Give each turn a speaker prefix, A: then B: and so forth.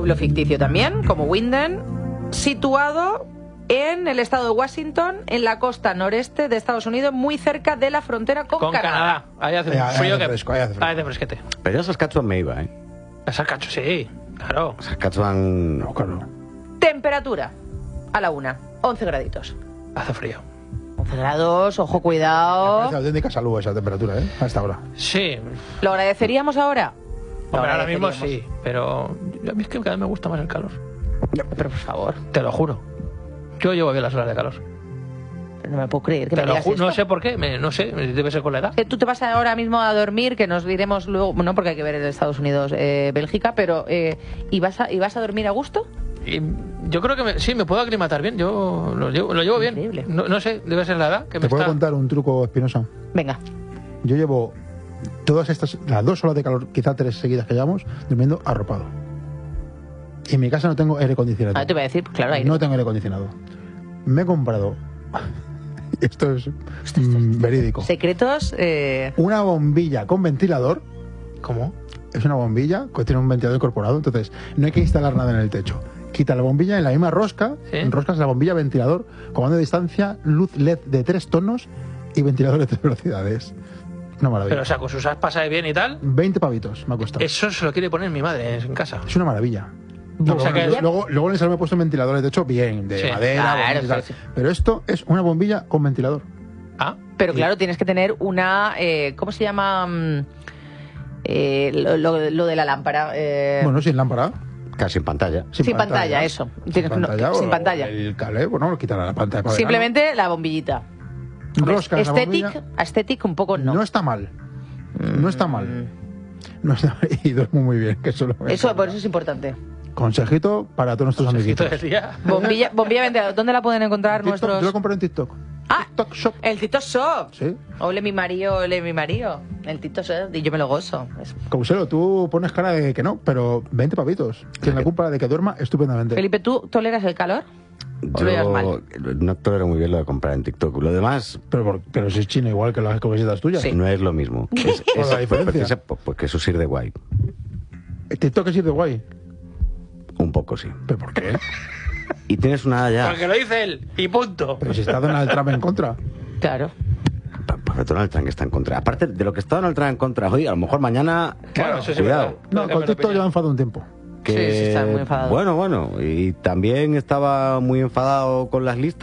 A: pueblo ficticio también, como Winden, situado en el estado de Washington, en la costa noreste de Estados Unidos, muy cerca de la frontera con Canadá.
B: Ahí hace frío que fresco, ahí hace fresquete.
C: Pero a Saskatchewan me iba,
B: A Saskatchewan, sí, claro.
C: Saskatchewan...
D: No, claro.
A: Temperatura, a la 1, 11 graditos.
B: Hace frío.
A: 11 grados, ojo, cuidado.
D: Es auténtica salud esa temperatura, a esta hora.
B: Sí.
A: ¿Lo agradeceríamos ahora?
B: Hombre, ahora mismo sí, pero a mí es que cada vez me gusta más el calor.
A: Pero por favor.
B: Te lo juro. Yo llevo bien las horas de calor.
A: Pero no me puedo creer que
B: Te
A: me
B: lo
A: digas
B: juro,
A: esto.
B: no sé por qué, no sé, debe ser con la edad.
A: Tú te vas ahora mismo a dormir, que nos diremos luego, no porque hay que ver en Estados Unidos, Bélgica, pero ¿y vas a dormir a gusto?
B: Y yo creo que sí, me puedo aclimatar bien, yo lo llevo bien.
A: Increíble.
B: No sé, debe ser la edad que
D: ¿Te puedo contar un truco, Espinosa?
A: Venga.
D: Yo llevo todas estas, las 2 horas de calor, quizá 3 seguidas que llevamos, durmiendo arropado. Y en mi casa no tengo aire acondicionado.
A: Te voy a decir, pues claro, aire.
D: No tengo aire acondicionado. Me he comprado, esto es verídico,
A: secretos.
D: Una bombilla con ventilador.
B: ¿Cómo?
D: Es una bombilla que tiene un ventilador incorporado, entonces no hay que instalar nada en el techo. Quita la bombilla en la misma rosca, enroscas la bombilla, ventilador, comando de distancia, luz LED de 3 tonos y ventilador de 3 velocidades. Una maravilla.
B: Pero o sea, con sus pasa de bien y tal.
D: 20 pavitos me ha costado.
B: Eso se lo quiere poner mi madre en casa.
D: Es una maravilla.
B: O sea que...
D: luego en el salón me he puesto ventiladores, de hecho, bien, de madera,
A: claro,
D: y tal. Pero esto es una bombilla con ventilador.
A: Pero claro, tienes que tener una... ¿cómo se llama? Lo de la lámpara.
D: Bueno, sin lámpara.
C: Casi en pantalla.
A: Sin pantalla, eso. Sin pantalla.
D: El cable, bueno, quitará la pantalla. Para
A: simplemente la bombillita.
D: Roscas la bombilla.
A: Aesthetic un poco no.
D: No está mal. No está mal. No está mal. Y duermo muy bien. Que por eso es
A: importante.
D: Consejito para todos nuestros amiguitos.
A: Bombilla ventilador. ¿Dónde la pueden encontrar nuestros...?
D: Yo lo compré en TikTok.
A: TikTok Shop. El TikTok Shop. Sí. Ole mi marido. El TikTok Shop. Y yo me lo gozo.
D: Causelo, tú pones cara de que no, pero 20 pavitos. Tiene la culpa de que duerma estupendamente.
A: Felipe, ¿tú toleras el calor?
C: Yo no tolero muy bien lo de comprar en TikTok. Lo demás...
D: Pero si es chino igual que las camisetas tuyas.
C: Sí. No es lo mismo.
D: ¿Cuál es la diferencia?
C: Porque eso sirve de guay.
D: ¿TikTok es ir de guay?
C: Un poco, sí.
D: ¿Pero por qué?
B: Y tienes una ya... Porque lo dice él, y punto.
D: Pero si está Donald Trump en contra.
A: Claro.
C: Porque Donald Trump está en contra. Aparte de lo que está Donald Trump en contra hoy, a lo mejor mañana...
B: Claro, eso sí.
C: Cuidado.
D: No, con TikTok lleva enfadado un tiempo.
C: Sí,
A: está muy enfadado.
C: Bueno, y también estaba muy enfadado con las listas.